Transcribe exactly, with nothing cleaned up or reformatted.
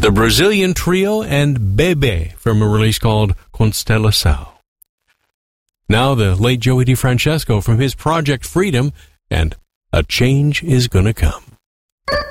The Brazilian Trio and Bebe from a release called Constelação. Now the late Joey DeFrancesco from his Project Freedom and A Change Is Gonna Come.